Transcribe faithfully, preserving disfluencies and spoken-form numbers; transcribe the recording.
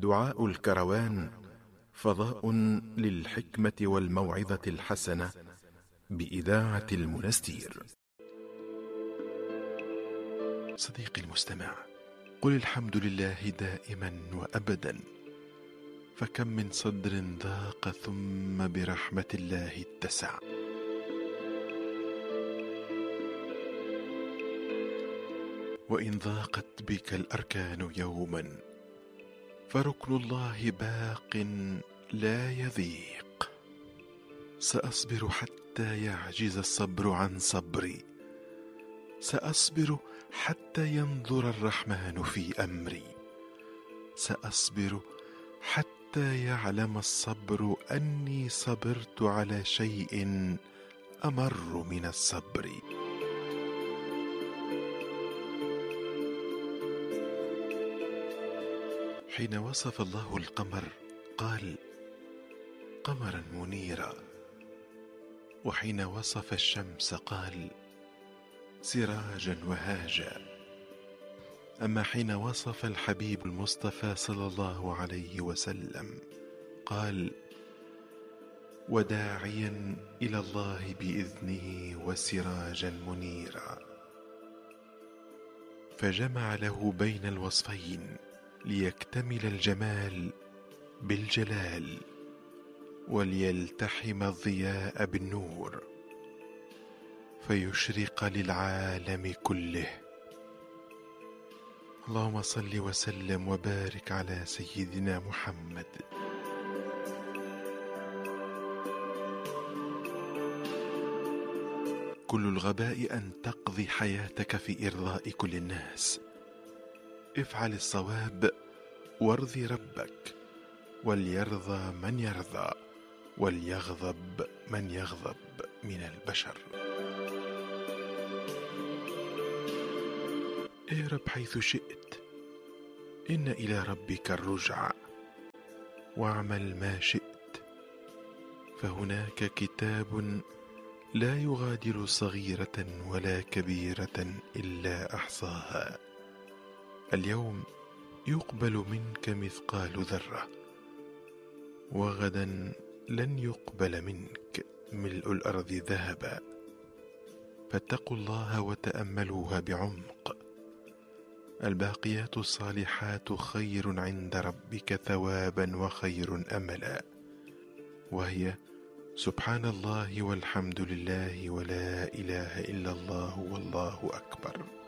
دعاء الكروان فضاء للحكمة والموعظة الحسنة بإذاعة المنستير. صديقي المستمع، قل الحمد لله دائما وأبدا، فكم من صدر ضاق ثم برحمة الله اتسع. وإن ضاقت بك الأركان يوما فركن الله باق لا يضيق. سأصبر حتى يعجز الصبر عن صبري، سأصبر حتى ينظر الرحمن في أمري، سأصبر حتى يعلم الصبر أني صبرت على شيء أمر من الصبر. حين وصف الله القمر قال قمرا منيرا، وحين وصف الشمس قال سراجا وهاجا. أما حين وصف الحبيب المصطفى صلى الله عليه وسلم قال وداعيا إلى الله بإذنه وسراجا منيرا. فجمع له بين الوصفين ليكتمل الجمال بالجلال، وليلتحم الضياء بالنور، فيشرق للعالم كله. اللهم صل وسلم وبارك على سيدنا محمد. كل الغباء أن تقضي حياتك في إرضاء كل الناس. افعل الصواب وارضي ربك، وليرضى من يرضى، وليغضب من يغضب من البشر. اهرب حيث شئت، إن إلى ربك الرجع، واعمل ما شئت، فهناك كتاب لا يغادر صغيرة ولا كبيرة إلا أحصاها. اليوم يقبل منك مثقال ذرة، وغدا لن يقبل منك ملء الأرض ذهبا. فاتقوا الله وتأملوها بعمق. الباقيات الصالحات خير عند ربك ثوابا وخير أملا، وهي سبحان الله والحمد لله ولا إله إلا الله والله أكبر.